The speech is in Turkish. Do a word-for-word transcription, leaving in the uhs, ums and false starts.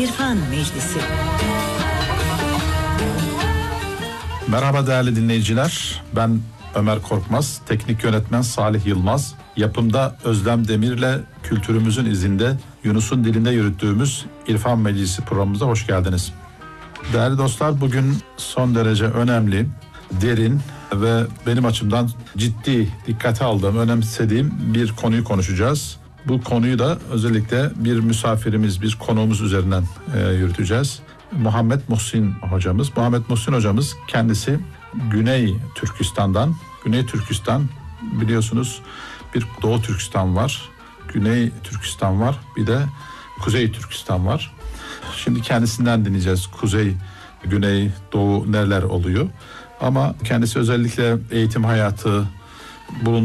İrfan Meclisi. Merhaba değerli dinleyiciler. Ben Ömer Korkmaz, teknik yönetmen Salih Yılmaz. Yapımda Özlem Demir'le kültürümüzün izinde Yunus'un dilinde yürüttüğümüz İrfan Meclisi programımıza hoş geldiniz. Değerli dostlar, bugün son derece önemli, derin ve benim açımdan ciddi dikkate aldığım, önemsediğim bir konuyu konuşacağız. Bu konuyu da özellikle bir misafirimiz, bir konuğumuz üzerinden e, yürüteceğiz. Muhammed Muhsin hocamız. Muhammed Muhsin hocamız kendisi Güney Türkistan'dan, Güney Türkistan biliyorsunuz bir Doğu Türkistan var, Güney Türkistan var, bir de Kuzey Türkistan var. Şimdi kendisinden dinleyeceğiz Kuzey, Güney, Doğu neler oluyor. Ama kendisi özellikle eğitim hayatı, bulunduğu